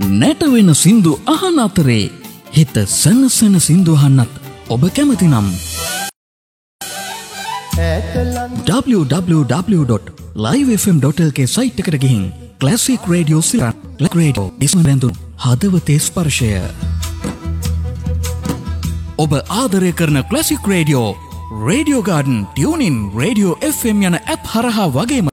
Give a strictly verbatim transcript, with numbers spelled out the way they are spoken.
නැටවෙන සින්දු අහන අතරේ හිත සනසන සින්දු අහන්නත් ඔබ කැමති නම් w w w dot live f m dot l k site එකට ගිහින් ක්ලාසික් රේඩියෝ සිරා රේඩියෝ ඉස්මෙන්දු හදවතේ ස්පර්ශය ඔබ ආදරය කරන classic radio radio garden tune ඉන් රේඩියෝ එෆ් එම් යන ඇප් හරහා වගේම